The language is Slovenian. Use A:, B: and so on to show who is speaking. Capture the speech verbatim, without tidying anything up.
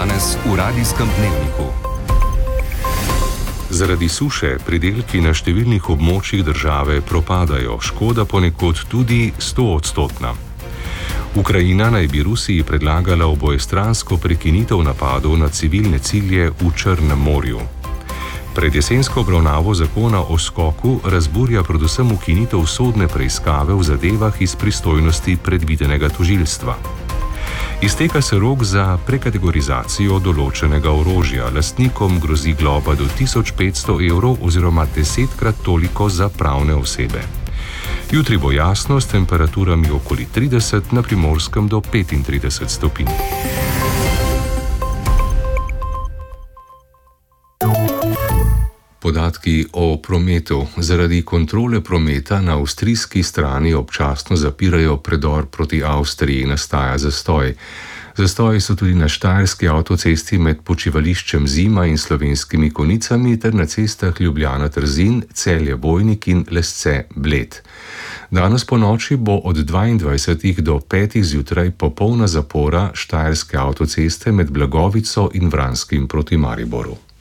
A: Danes v Radijskem dnevniku.
B: Zaradi suše pridelki na številnih območjih države propadajo, škoda ponekod tudi stoodstotna. Ukrajina naj bi Rusiji predlagala obojestransko prekinitev napadov na civilne cilje v Črnem morju. Pred jesensko obravnavo zakona o skoku razburja predvsem ukinitev sodne preiskave v zadevah iz pristojnosti predvidenega tožilstva. Izteka se rok za prekategorizacijo določenega orožja, lastnikom grozi globa do tisoč petsto evrov oziroma desetkrat toliko za pravne osebe. Jutri bo jasno s temperaturami okoli trideset, na Primorskem do petintrideset stopinj. Podatki o prometu. Zaradi kontrole prometa na avstrijski strani občasno zapirajo predor proti Avstriji, nastaja zastoj. Zastoji so tudi na štajerski avtocesti med počivališčem Zima in Slovenskimi Konicami ter na cestah Ljubljana-Trzin, Celje-Vojnik in Lesce-Bled. Danes po noči bo od dvaindvajsetih do petih zjutraj popolna zapora štajerske avtoceste med Blagovico in Vranskim proti Mariboru.